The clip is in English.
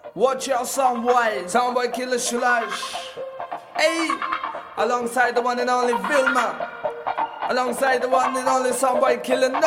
Watch your soundboy Killer Shulash. Hey, alongside the one and only Vilma, alongside the one and only soundboy Killer No.